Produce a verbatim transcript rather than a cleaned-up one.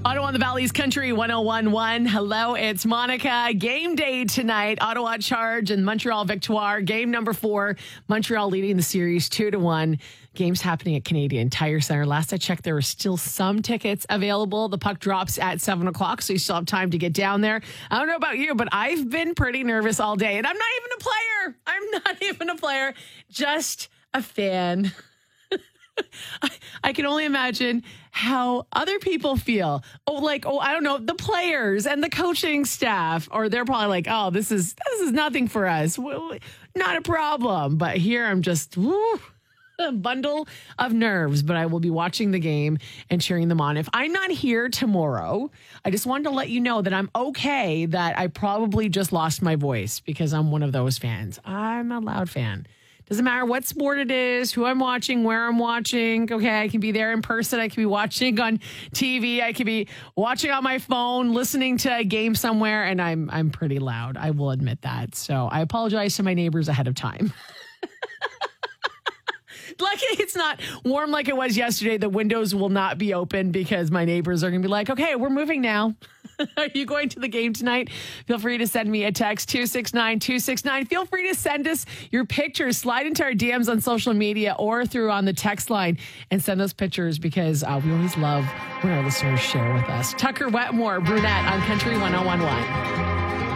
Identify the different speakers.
Speaker 1: Ottawa on the Valley's Country one oh one point one. Hello, it's Monica. Game day tonight. Ottawa Charge and Montreal Victoire. Game number four. Montreal leading the series two to one. Game's happening at Canadian Tire Center. Last I checked, there were still some tickets available. The puck drops at seven o'clock, so you still have time to get down there. I don't know about you, but I've been pretty nervous all day, and I'm not even a player. I'm not even a player, just a fan. I, I can only imagine how other people feel. Oh, like, oh, I don't know, the players and the coaching staff, or they're probably like, oh, this is this is nothing for us. Well, not a problem. But here I'm just woo, a bundle of nerves. But I will be watching the game and cheering them on. If I'm not here tomorrow, I just wanted to let you know that I'm okay, that I probably just lost my voice because I'm one of those fans. I'm a loud fan. Doesn't matter what sport it is, who I'm watching, where I'm watching. Okay, I can be there in person. I can be watching on T V. I can be watching on my phone, listening to a game somewhere, and I'm I'm pretty loud. I will admit that. So I apologize to my neighbors ahead of time. Luckily, it's not warm like it was yesterday. The windows will not be open because my neighbors are going to be like, okay, we're moving now. Are you going to the game tonight? Feel free to send me a text, two six nine two six nine. Feel free to send us your pictures. Slide into our D Ms on social media or through on the text line and send those pictures because uh, we always love when our listeners share with us. Tucker Wetmore, Brunette on Country one oh one point one.